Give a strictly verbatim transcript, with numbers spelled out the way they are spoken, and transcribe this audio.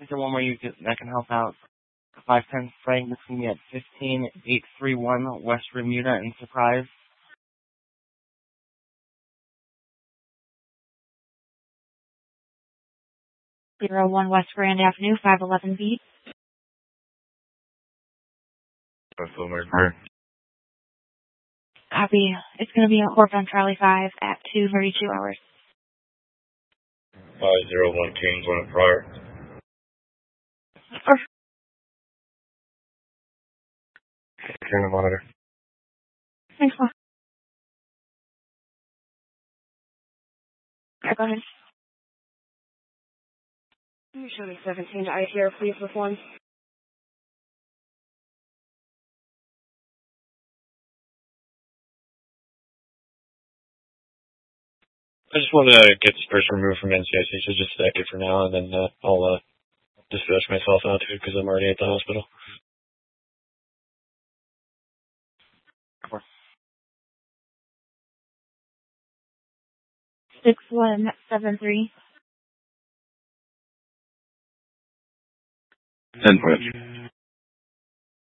Is there one more you can, that can help out? five ten Frank, this can be at fifteen eight three one West Bermuda in Surprise. Zero one West Grand Avenue, five eleven B. That's still my car. Copy. It's going to be a Corp on Charlie five at two thirty-two hours. five zero one Kings on a prior. Or, Turn the monitor. thanks, Mom. Yeah, go ahead. You show me seventeen I here, please, with one. I just wanted to get this person removed from N C I C, so just stack it for now, and then uh, I'll uh, dispatch myself out too, because I'm already at the hospital. six one seven three. ten points.